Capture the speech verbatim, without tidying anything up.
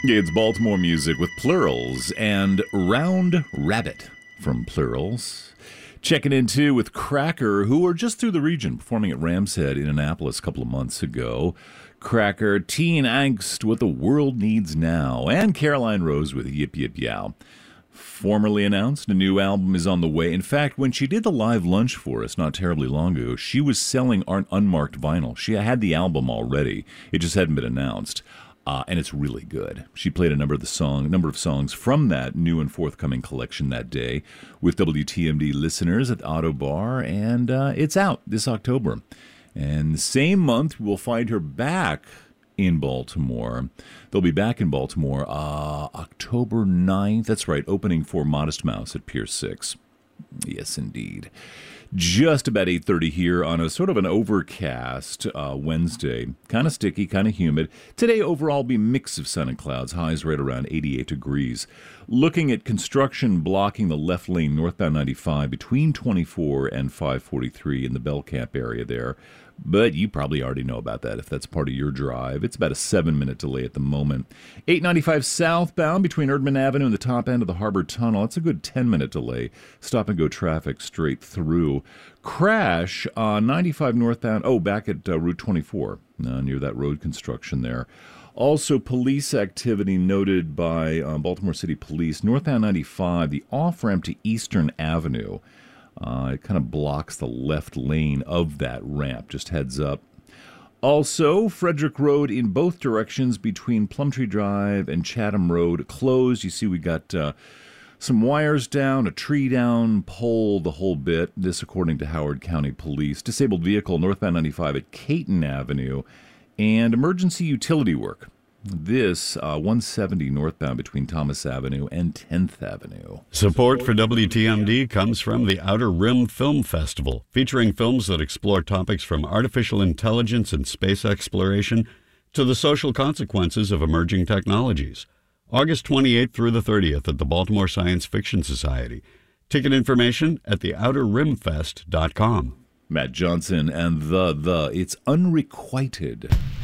It's Baltimore music with Plurals and Round Rabbit from Plurals. Checking in too with Cracker, who were just through the region performing at Ram's Head in Annapolis a couple of months ago. Cracker, Teen Angst, What the World Needs Now, and Caroline Rose with Yip Yip Yow. Formerly announced, a new album is on the way. In fact, when she did the live lunch for us not terribly long ago, she was selling un- unmarked vinyl. She had the album already. It just hadn't been announced. Uh, and it's really good. She played a number of the song, number of songs from that new and forthcoming collection that day with W T M D listeners at the Auto Bar, and uh, it's out this October. And the same month, we'll find her back in Baltimore. They'll be back in Baltimore uh, October ninth. That's right, opening for Modest Mouse at Pier six. Yes, indeed. Just about eight thirty here on a sort of an overcast uh, Wednesday. Kind of sticky, kind of humid. Today overall will be a mix of sun and clouds. Highs right around eighty-eight degrees. Looking at construction blocking the left lane northbound ninety-five between twenty-four and five forty-three in the Bell Camp area there. But you probably already know about that if that's part of your drive. It's about a seven-minute delay at the moment. eight ninety-five southbound between Erdman Avenue and the top end of the Harbor Tunnel. It's a good ten-minute delay. Stop-and-go traffic straight through. Crash on ninety-five northbound. Oh, back at uh, Route twenty-four, uh, near that road construction there. Also, police activity noted by uh, Baltimore City Police. Northbound ninety-five, the off-ramp to Eastern Avenue. Uh, it kind of blocks the left lane of that ramp. Just heads up. Also, Frederick Road in both directions between Plumtree Drive and Chatham Road closed. You see we got uh, some wires down, a tree down, pole, the whole bit. This according to Howard County Police. Disabled vehicle northbound ninety-five at Caton Avenue. And emergency utility work. This, uh, one seventy northbound between Thomas Avenue and tenth Avenue. Support for W T M D comes from the Outer Rim Film Festival, featuring films that explore topics from artificial intelligence and space exploration to the social consequences of emerging technologies. August twenty-eighth through the thirtieth at the Baltimore Science Fiction Society. Ticket information at the outer rim fest dot com. Matt Johnson and the, the, it's Unrequited.